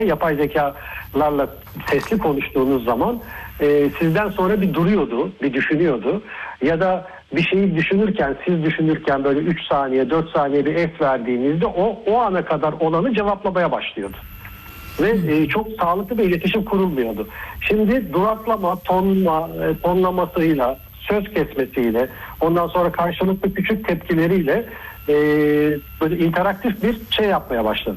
yapay zekalarla sesli konuştuğunuz zaman sizden sonra bir duruyordu, bir düşünüyordu. Ya da bir şeyi düşünürken, siz düşünürken böyle 3 saniye, 4 saniye bir es verdiğinizde o ana kadar olanı cevaplamaya başlıyordu. Ve çok sağlıklı bir iletişim kurulmuyordu. Şimdi duraklama, tonlamasıyla, söz kesmesiyle, ondan sonra karşılıklı küçük tepkileriyle böyle interaktif bir şey yapmaya başladı.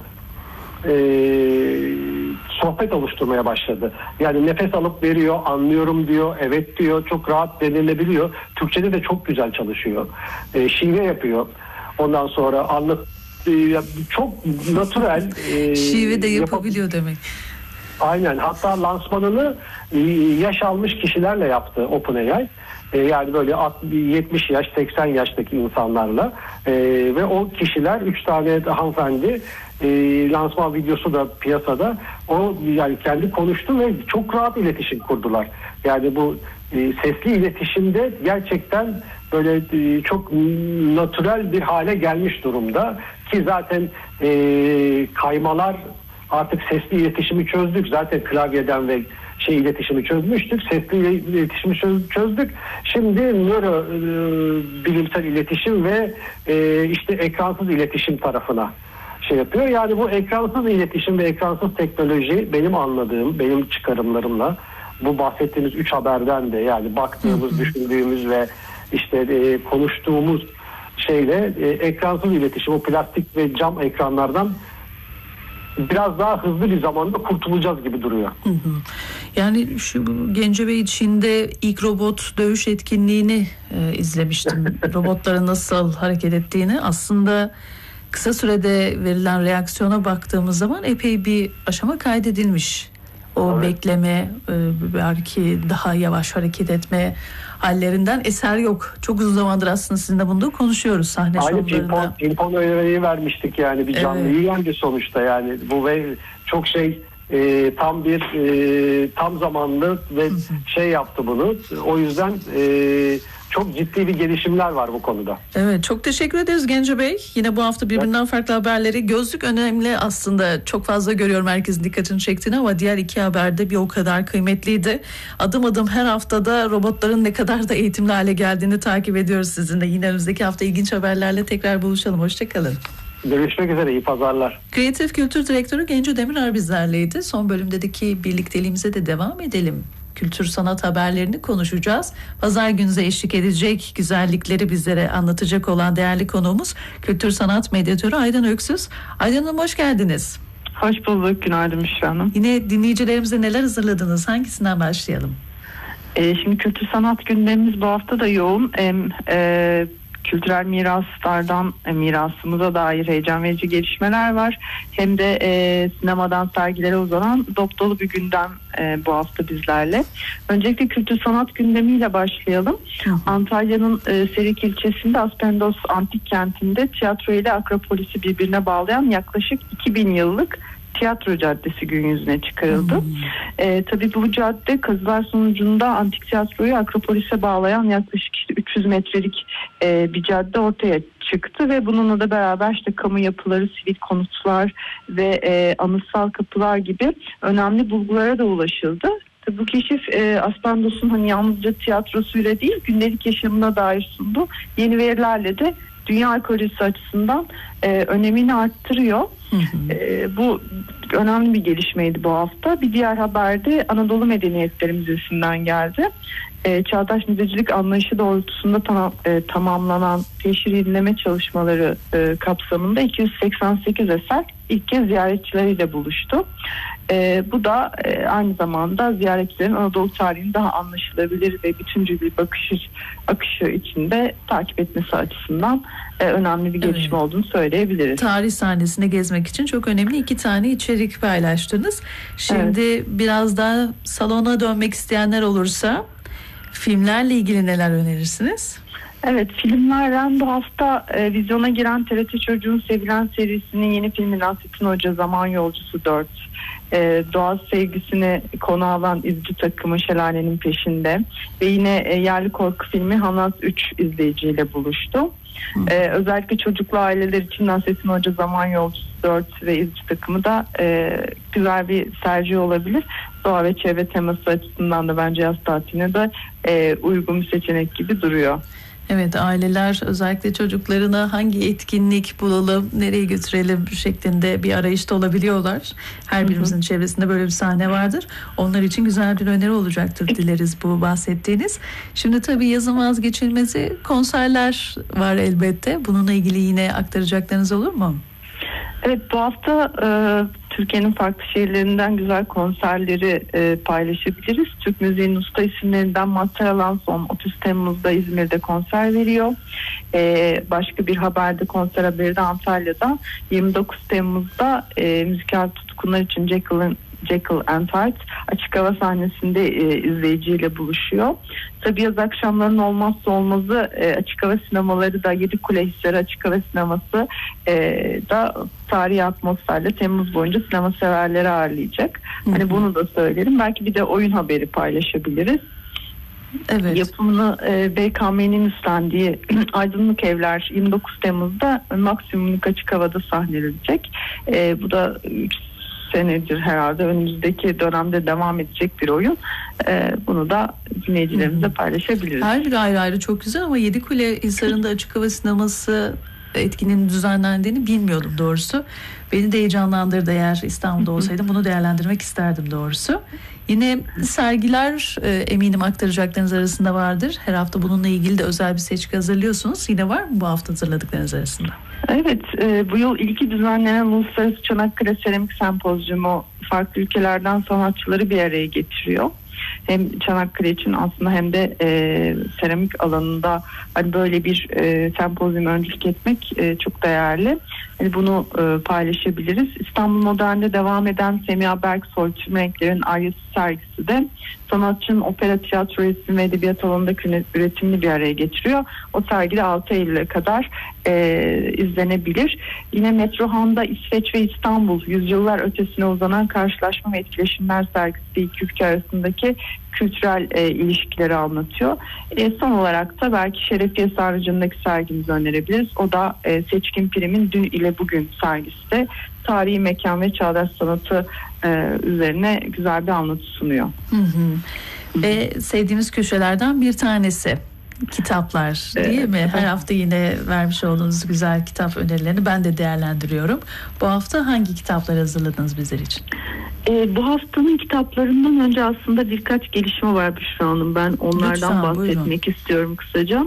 Sohbet oluşturmaya başladı. Yani nefes alıp veriyor, anlıyorum diyor, evet diyor, çok rahat denilebiliyor. Türkçede de çok güzel çalışıyor. Şive yapıyor. Ondan sonra çok natürel. Şive de yapabiliyor demek. Aynen. Hatta lansmanını yaş almış kişilerle yaptı OpenAI. Yani böyle 70 yaş, 80 yaştaki insanlarla ve o kişiler 3 tane hanımefendi, lansman videosu da piyasada, o yani kendi konuştu ve çok rahat iletişim kurdular. Yani bu sesli iletişimde gerçekten böyle çok natürel bir hale gelmiş durumda ki zaten kaymalar, artık sesli iletişimi çözdük. Zaten klavyeden ve iletişimi çözmüştük. Sesli iletişimi çözdük. Şimdi nöro bilimsel iletişim ve işte ekransız iletişim tarafına yapıyor. Yani bu ekransız iletişim ve ekransız teknoloji benim anladığım, benim çıkarımlarımla bu bahsettiğimiz 3 haberden de, yani baktığımız, düşündüğümüz ve işte konuştuğumuz şeyle ekransız iletişim, o plastik ve cam ekranlardan biraz daha hızlı bir zamanda kurtulacağız gibi duruyor. Yani şu Gencebay içinde ilk robot dövüş etkinliğini izlemiştim. Robotların nasıl hareket ettiğini. Aslında kısa sürede verilen reaksiyona baktığımız zaman epey bir aşama kaydedilmiş. O evet. Bekleme, belki daha yavaş hareket etme hallerinden eser yok. Çok uzun zamandır aslında sizinle bunu da konuşuyoruz sahne şovlarında. Aynı pimpon örneği vermiştik yani, bir canlıyı yendi sonuçta yani. Bu ve çok tam zamanlı ve yaptı bunu. O yüzden çok ciddi bir gelişimler var bu konuda. Evet, çok teşekkür ederiz Gencebay. Yine bu hafta birbirinden farklı haberleri. Gözlük önemli aslında. Çok fazla görüyorum herkesin dikkatini çektiğini ama diğer 2 haberde bir o kadar kıymetliydi. Adım adım her haftada robotların ne kadar da eğitimli hale geldiğini takip ediyoruz sizinle. Yine önümüzdeki hafta ilginç haberlerle tekrar buluşalım. Hoşçakalın. Görüşmek üzere, iyi pazarlar. Kreatif Kültür Direktörü Genco Demirer bizlerleydi. Son bölümdeki birlikteliğimize de devam edelim. Kültür sanat haberlerini konuşacağız. Pazar günü eşlik edecek, güzellikleri bizlere anlatacak olan değerli konuğumuz kültür sanat medyatörü Aydan Öksüz. Aydan Hanım, hoş geldiniz. Hoş bulduk. Günaydın Müşra Hanım. Yine dinleyicilerimize neler hazırladınız? Hangisinden başlayalım? Şimdi kültür sanat gündemimiz bu hafta da yoğun. Kültürel miraslardan mirasımıza dair heyecan verici gelişmeler var. Hem de sinemadan sergilere uzanan dop dolu bir gündem bu hafta bizlerle. Öncelikle kültür sanat gündemiyle başlayalım. Antalya'nın Serik ilçesinde Aspendos Antik Kenti'nde tiyatro ile Akropolis'i birbirine bağlayan yaklaşık 2000 yıllık Tiyatro Caddesi gün yüzüne çıkarıldı. Tabii bu cadde kazılar sonucunda antik tiyatroyu Akropolis'e bağlayan yaklaşık 300 metrelik bir cadde ortaya çıktı ve bununla da beraber kamu yapıları, sivil konutlar ve anıtsal kapılar gibi önemli bulgulara da ulaşıldı. Bu keşif Aspendos'un yalnızca tiyatrosuyla değil, gündelik yaşamına dair sunduğu yeni verilerle de dünya arkeolojisi açısından önemini arttırıyor. Bu önemli bir gelişmeydi bu hafta. Bir diğer haber de Anadolu Medeniyetleri Müzesi'nden geldi. Çağdaş müzecilik anlayışı doğrultusunda tamamlanan teşhir yenileme çalışmaları kapsamında 288 eser ilk kez ziyaretçileriyle buluştu. Bu da aynı zamanda ziyaretçilerin Anadolu tarihini daha anlaşılabilir ve bütüncül bir akışı içinde takip etmesi açısından önemli bir gelişme olduğunu söyleyebiliriz. Tarih sahnesinde gezmek için çok önemli 2 tane içerik paylaştınız. Şimdi biraz daha salona dönmek isteyenler olursa filmlerle ilgili neler önerirsiniz? Evet, filmlerden bu hafta vizyona giren TRT Çocuğun sevilen serisinin yeni filmi Nasrettin Hoca Zaman Yolcusu 4. Doğa sevgisini konu alan izci takımı Şelalenin Peşinde ve yine yerli korku filmi Hanaz 3 izleyiciyle buluştu. Özellikle çocuklu aileler için Nasrettin Hoca Zaman Yolcusu 4 ve izci takımı da güzel bir tercih olabilir. Doğa ve çevre teması açısından da bence yaz tatiline de uygun bir seçenek gibi duruyor. Evet, aileler özellikle çocuklarına hangi etkinlik bulalım, nereye götürelim şeklinde bir arayışta olabiliyorlar. Her birimizin çevresinde böyle bir sahne vardır. Onlar için güzel bir öneri olacaktır dileriz bu bahsettiğiniz. Şimdi tabii yazın vazgeçilmezi konserler var elbette. Bununla ilgili yine aktaracaklarınız olur mu? Evet, bu hafta Türkiye'nin farklı şehirlerinden güzel konserleri paylaşabiliriz. Türk müziğinin usta isimlerinden Mazhar Alanson 30 Temmuz'da İzmir'de konser veriyor. Başka bir haberde, konser haberi de Antalya'da 29 Temmuz'da müzikal tutkunlar için Jekyll and Hyde açık hava sahnesinde izleyiciyle buluşuyor. Tabii yaz akşamlarının olmazsa olmazı açık hava sinemaları da Yedikule Hisleri Açık Hava Sineması da tarihi atmosferle Temmuz boyunca sinema severleri ağırlayacak. Hani bunu da söylerim. Belki bir de oyun haberi paylaşabiliriz. Evet. Yapımını BKM'nin üstlendiği Aydınlık Evler 29 Temmuz'da maksimumluk açık havada sahnelenecek. Bu da 3 senedir herhalde önümüzdeki dönemde devam edecek bir oyun. Bunu da dinleyicilerimizle paylaşabiliriz. Her bir ayrı ayrı çok güzel ama Yedikule Hisarı'nda açık hava sineması etkinin düzenlendiğini bilmiyordum doğrusu. Beni de heyecanlandırdı, eğer İstanbul'da olsaydım bunu değerlendirmek isterdim doğrusu. Yine sergiler eminim aktaracaklarınız arasında vardır. Her hafta bununla ilgili de özel bir seçki hazırlıyorsunuz. Yine var mı bu hafta hazırladıklarınız arasında? Evet, bu yıl ilki düzenlenen Uluslararası Çanakkale Seramik Sempozyumu farklı ülkelerden sanatçıları bir araya getiriyor. Hem Çanakkale için aslında hem de seramik alanında hani böyle bir sempozyum öncülük etmek çok değerli. Yani bunu paylaşabiliriz. İstanbul Modern'de devam eden Semiha Berksoy Tüm Renklerin Aryası sergisi de sanatçının opera, tiyatro, resim ve edebiyat alanındaki üretimini bir araya getiriyor. O sergi de 6 Eylül'e kadar izlenebilir. Yine Metrohan'da İsveç ve İstanbul yüzyıllar ötesine uzanan karşılaşma ve etkileşimler sergisi iki ülke arasındaki kültürel ilişkileri anlatıyor. Son olarak da belki Şerefiye Sarnıcı'ndaki sergimizi önerebiliriz. O da Seçkin Prim'in Dün ile Bugün sergisi de tarihi mekan ve çağdaş sanatı üzerine güzel bir anlatı sunuyor. Ve sevdiğimiz köşelerden bir tanesi kitaplar, değil mi? Her hafta yine vermiş olduğunuz güzel kitap önerilerini ben de değerlendiriyorum. Bu hafta hangi kitapları hazırladınız bizler için? Bu haftanın kitaplarından önce aslında birkaç gelişme var Büşra Hanım. Ben onlardan bahsetmek istiyorum kısaca.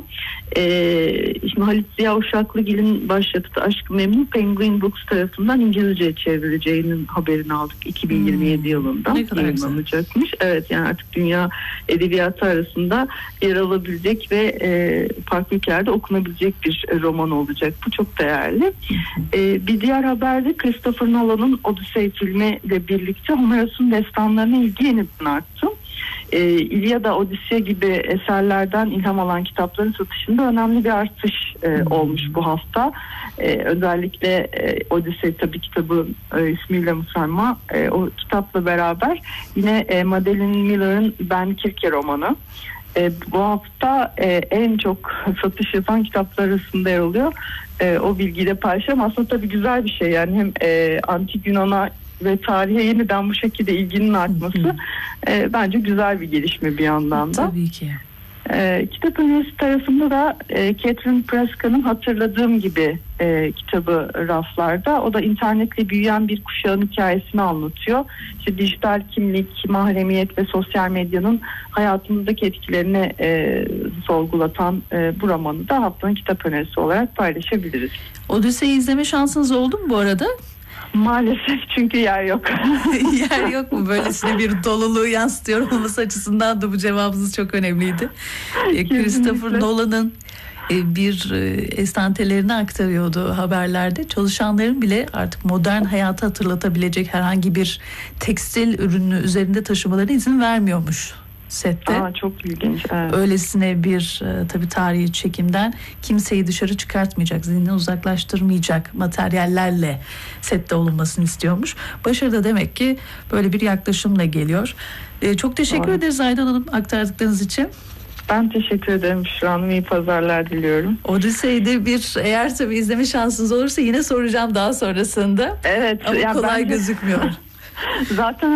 Şimdi Halit Ziya Uşaklıgil'in başlattığı Aşk-ı Memnu Penguin Books tarafından İngilizce'ye çevrileceğinin haberini aldık 2027 yılında yayınlanacakmış. Evet, yani artık dünya edebiyatı arasında yer alabilecek ve farklı ülkelerde okunabilecek bir roman olacak. Bu çok değerli. Bir diğer haberde Christopher Nolan'ın Odyssey filmiyle birlikte Homeros'un destanlarına ilgi yeniden arttı. İlyada, Odisya gibi eserlerden ilham alan kitapların satışında önemli bir artış olmuş bu hafta. Özellikle Odisya tabii kitabı ismiyle musamma o kitapla beraber yine Madeline Miller'ın Ben Kirke romanı bu hafta en çok satış yapan kitaplar arasında yer alıyor. O bilgiyi de paylaşalım. Aslında tabii güzel bir şey, yani hem Antik Yunan'a ve tarihe yeniden bu şekilde ilginin artması bence güzel bir gelişme bir yandan da. Tabii ki. Kitap önerisi tarafında da Catherine Prescott'ın Hatırladığım Gibi kitabı raflarda. O da internetle büyüyen bir kuşağın hikayesini anlatıyor. İşte dijital kimlik, mahremiyet ve sosyal medyanın hayatımızdaki etkilerini sorgulatan bu romanı da haftanın kitap önerisi olarak paylaşabiliriz. Odyssey'i izleme şansınız oldu mu bu arada? Maalesef, çünkü yer yok. Yer yok mu? Böylesine bir doluluğu yansıtıyor olması açısından da bu cevabınız çok önemliydi. Christopher Nolan'ın bir estantelerini aktarıyordu haberlerde. Çalışanların bile artık modern hayatı hatırlatabilecek herhangi bir tekstil ürünü üzerinde taşımalarına izin vermiyormuş sette. Çok ilginç. Evet. Öylesine bir tabii tarihi çekimden kimseyi dışarı çıkartmayacak, zihnini uzaklaştırmayacak materyallerle sette olunmasını istiyormuş. Başarı da demek ki böyle bir yaklaşımla geliyor. Çok teşekkür ederiz Aydan Hanım aktardıklarınız için. Ben teşekkür ederim Büşra Hanım. İyi pazarlar diliyorum. Odyssey'de eğer tabii izleme şansınız olursa yine soracağım daha sonrasında. Evet. Ama kolay gözükmüyor. Zaten